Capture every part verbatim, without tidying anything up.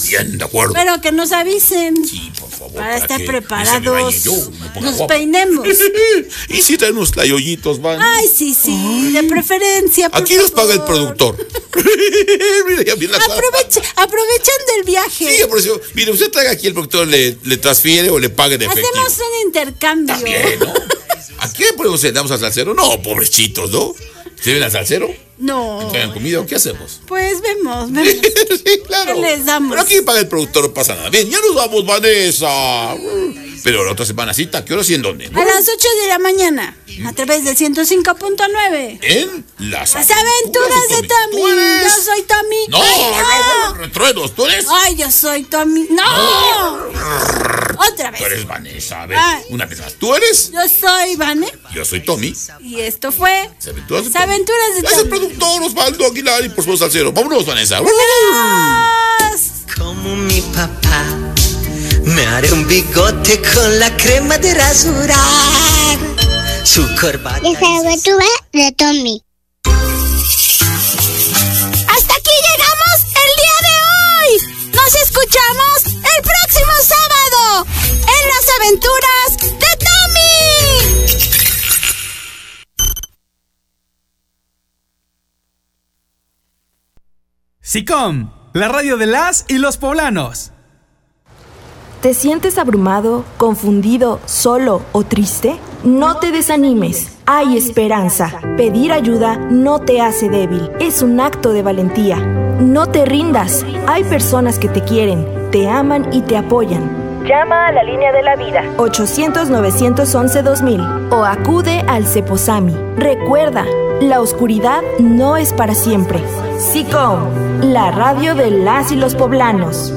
Bien, de acuerdo. Pero que nos avisen. Sí, por favor. Para, para estar que preparados. Yo, me nos guapa. peinemos. Y si traen unos layoyitos, van. Ay, sí, sí, Ay. de preferencia. Por Aquí favor. nos paga el productor. Mira, ya viene la Aprovecha, aprovechando el viaje. Sí, por eso. Mire, usted traiga aquí, el productor le, le transfiere o le pague de efectivo. Hacemos un intercambio. También, ¿no? ¿A quién podemos ir? ¿Damos al salsero? No, pobrecitos, ¿no? ¿Se ven al salsero? No. ¿Me traigan comida o qué hacemos? Pues vemos, vemos. Sí, claro. ¿Qué les damos? Pero aquí paga el productor, no pasa nada. Bien, ya nos vamos, Vanessa. Pero la otra semana cita, ¿qué hora y en dónde? A las ocho de la mañana, a través del ciento cinco punto nueve. En las, las aventuras de Tommy. Yo soy Tommy. No, no, no, retruenos, ¿tú eres? Ay, yo soy Tommy. No. no. Otra vez. Tú eres Vanessa. A ver, Ay. una vez más. ¿Tú eres? Yo soy Vane. Yo soy Tommy. Y esto fue Las aventuras de Las Tommy. aventuras de Tommy. Es el productor Osvaldo Aguilar y por supuesto Salcero. Vámonos, Vanessa. Adiós. Como mi papá, me haré un bigote con la crema de rasurar. Su corbata. Las aventuras de Tommy. Hasta aquí llegamos el día de hoy. Nos escuchamos el próximo sábado en Las aventuras de Tommy. SICOM, la radio de las y los poblanos. ¿Te sientes abrumado, confundido, solo o triste? No te desanimes, hay esperanza. Pedir ayuda no te hace débil, es un acto de valentía. No te rindas, hay personas que te quieren, te aman y te apoyan. Llama a la línea de la vida ochocientos, novecientos once, dos mil o acude al Ceposami. Recuerda, la oscuridad no es para siempre. SICOM, la radio de las y los poblanos.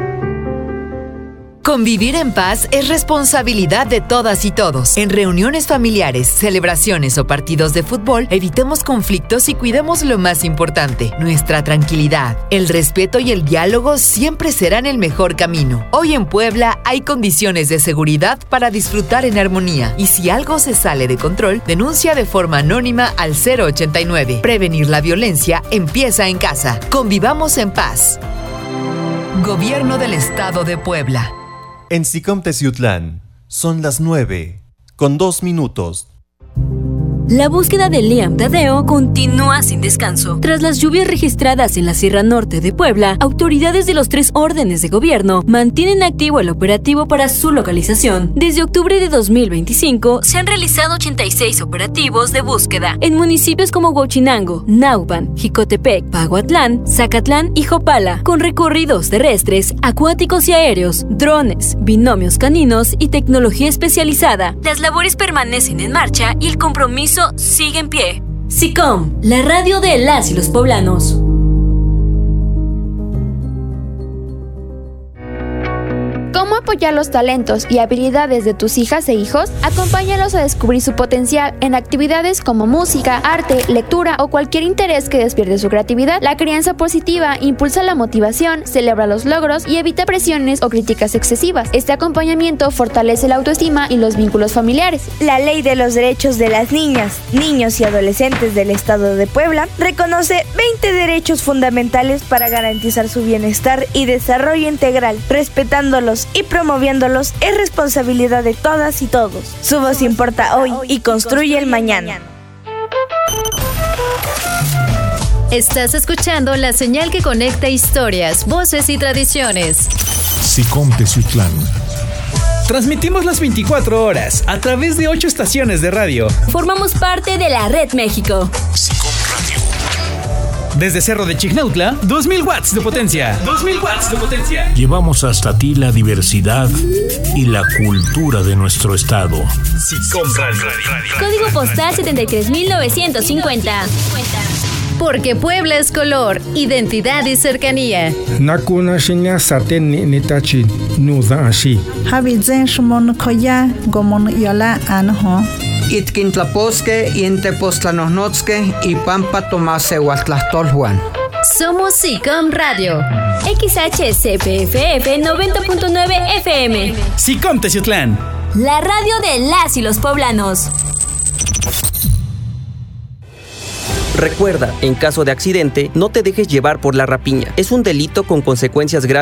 Convivir en paz es responsabilidad de todas y todos. En reuniones familiares, celebraciones o partidos de fútbol, evitemos conflictos y cuidemos lo más importante, nuestra tranquilidad. El respeto y el diálogo siempre serán el mejor camino. Hoy en Puebla hay condiciones de seguridad para disfrutar en armonía. Y si algo se sale de control, denuncia de forma anónima al cero ochenta y nueve. Prevenir la violencia empieza en casa. Convivamos en paz. Gobierno del Estado de Puebla. En SICOM Teciutlán son las nueve, con dos minutos. La búsqueda de Liam Tadeo continúa sin descanso. Tras las lluvias registradas en la Sierra Norte de Puebla, autoridades de los tres órdenes de gobierno mantienen activo el operativo para su localización. Desde octubre de dos mil veinticinco se han realizado ochenta y seis operativos de búsqueda en municipios como Huachinango, Naupan, Jicotepec, Paguatlán, Zacatlán y Jopala, con recorridos terrestres, acuáticos y aéreos, drones, binomios caninos y tecnología especializada. Las labores permanecen en marcha y el compromiso sigue en pie. SICOM, la radio de las y los poblanos. ¿Cómo apoyar los talentos y habilidades de tus hijas e hijos? Acompáñalos a descubrir su potencial en actividades como música, arte, lectura o cualquier interés que despierte su creatividad. La crianza positiva impulsa la motivación, celebra los logros y evita presiones o críticas excesivas. Este acompañamiento fortalece la autoestima y los vínculos familiares. La Ley de los Derechos de las Niñas, Niños y Adolescentes del Estado de Puebla reconoce veinte derechos fundamentales para garantizar su bienestar y desarrollo integral, respetándolos y promoviéndolos es responsabilidad de todas y todos. Su voz importa hoy y construye el mañana. Estás escuchando la señal que conecta historias, voces y tradiciones. SICOM Teciutlán. Transmitimos las veinticuatro horas a través de ocho estaciones de radio. Formamos parte de la Red México. SICOM Radio. Desde Cerro de Chignautla, dos mil watts de potencia. dos mil watts de potencia. Llevamos hasta ti la diversidad y la cultura de nuestro estado. SICOM Radio. Código postal setenta y tres mil novecientos cincuenta. Porque Puebla es color, identidad y cercanía. Nakuna shinya saten ni nitachi nuda ashi. Habizen shumon koya gomon yola anho. Itkintlaposque y Intepostlanosnotzque y Pampa Tomase Huatlastolhuan. Somos SICOM Radio. X H C P F F noventa punto nueve F M. SICOM Teciutlán. La radio de las y los poblanos. Recuerda, en caso de accidente, no te dejes llevar por la rapiña. Es un delito con consecuencias graves.